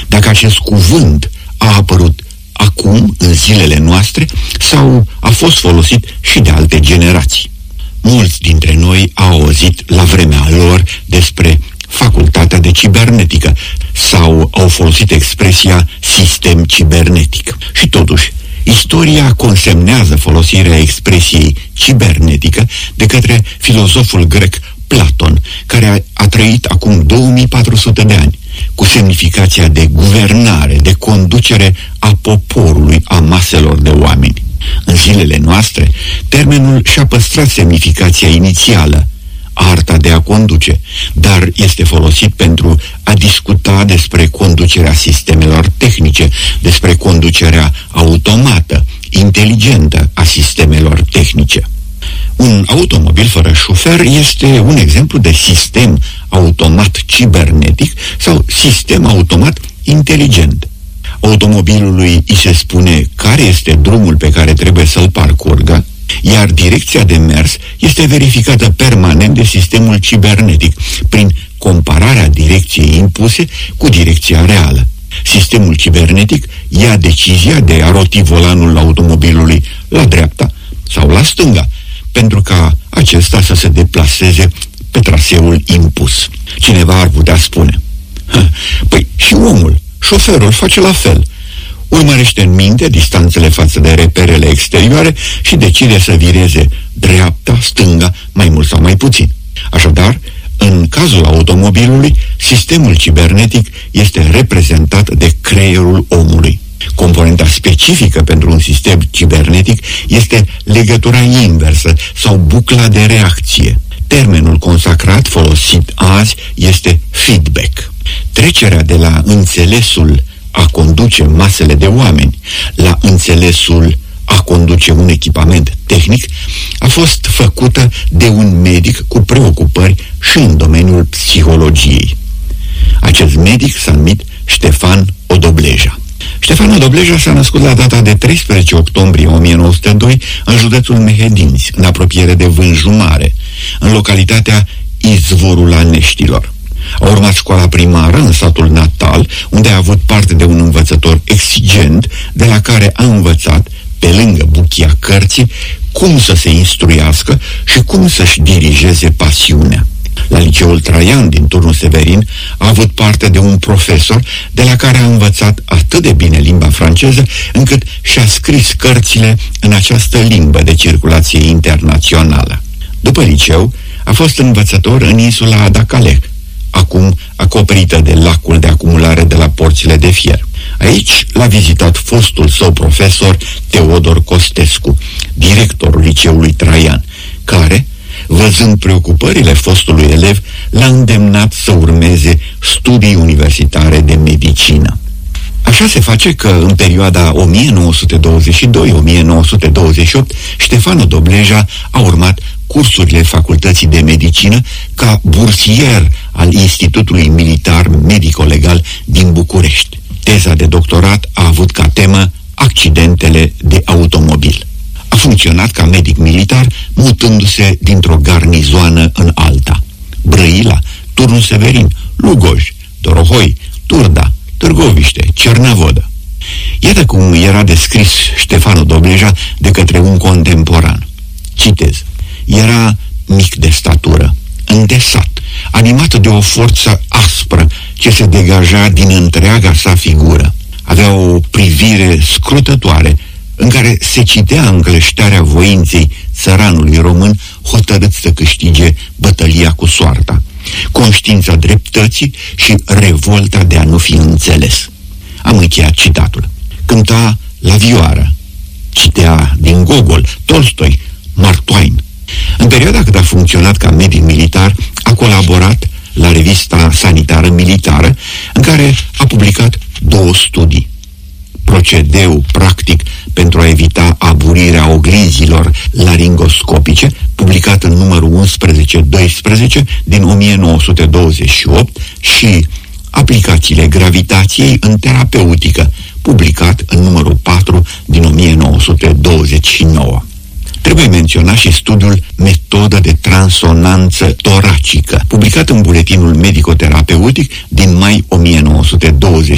Dacă acest cuvânt a apărut acum, în zilele noastre, sau a fost folosit și de alte generații. Mulți dintre noi au auzit la vremea lor despre facultatea de cibernetică sau au folosit expresia sistem cibernetic. Și totuși, istoria consemnează folosirea expresiei cibernetică de către filozoful grec Platon, care a trăit acum 2400 de ani, cu semnificația de guvernare, de conducere a poporului, a maselor de oameni. În zilele noastre, termenul și-a păstrat semnificația inițială, arta de a conduce, dar este folosit pentru a discuta despre conducerea sistemelor tehnice, despre conducerea automată, inteligentă a sistemelor tehnice. Un automobil fără șofer este un exemplu de sistem automat cibernetic sau sistem automat inteligent. Automobilului îi se spune care este drumul pe care trebuie să-l parcurgă, iar direcția de mers este verificată permanent de sistemul cibernetic prin compararea direcției impuse cu direcția reală. Sistemul cibernetic ia decizia de a roti volanul automobilului la dreapta sau la stânga, pentru ca acesta să se deplaseze pe traseul impus. Cineva ar putea spune: păi și omul, șoferul, face la fel. Urmărește în minte distanțele față de reperele exterioare și decide să vireze dreapta, stânga, mai mult sau mai puțin. Așadar, în cazul automobilului, sistemul cibernetic este reprezentat de creierul omului. Componenta specifică pentru un sistem cibernetic este legătura inversă sau bucla de reacție. Termenul consacrat folosit azi este feedback. Trecerea de la înțelesul a conduce masele de oameni la înțelesul a conduce un echipament tehnic a fost făcută de un medic cu preocupări și în domeniul psihologiei. Acest medic s-a numit Ștefan Odobleja. Ștefan Odobleja s-a născut la data de 13 octombrie 1902 în județul Mehedinți, în apropiere de Vânju Mare, în localitatea Izvorul Aneștilor. A urmat școala primară în satul natal, unde a avut parte de un învățător exigent, de la care a învățat, pe lângă buchia cărții, cum să se instruiască și cum să-și dirigeze pasiunea. La liceul Traian din Turnul Severin a avut parte de un profesor de la care a învățat atât de bine limba franceză, încât și-a scris cărțile în această limbă de circulație internațională. După liceu, a fost învățător în insula Adacaleh, acum acoperită de lacul de acumulare de la Porțile de Fier. Aici l-a vizitat fostul său profesor Teodor Costescu, directorul liceului Traian, care, văzând preocupările fostului elev, l-a îndemnat să urmeze studii universitare de medicină. Așa se face că în perioada 1922-1928 Ștefan Odobleja a urmat cursurile Facultății de Medicină ca bursier al Institutului Militar Medico-Legal din București. Teza de doctorat a avut ca temă accidentele de automobil. A funcționat ca medic militar, mutându-se dintr-o garnizoană în alta. Brăila, Turnul Severin, Lugoj, Dorohoi, Turda, Târgoviște, Cernavodă. Iată cum era descris Ștefan Odobleja de către un contemporan. Citez: era mic de statură, îndesat, animat de o forță aspră ce se degaja din întreaga sa figură. Avea o privire scrutătoare, în care se citea încleștarea voinței țăranului român hotărât să câștige bătălia cu soarta, conștiința dreptății și revolta de a nu fi înțeles. Am încheiat citatul. Cânta la vioară, citea din Gogol, Tolstoi, Mark Twain. În perioada cât a funcționat ca medic militar, a colaborat la revista sanitară militară, în care a publicat 2 studii. Procedeu practic pentru a evita aburirea oglinzilor laringoscopice, publicat în numărul 11-12 din 1928, și Aplicațiile gravitației în terapeutică, publicat în numărul 4 din 1929. Trebuie menționat și studiul Metodă de transonanță toracică, publicat în Buletinul Medico-Terapeutic din mai 1920.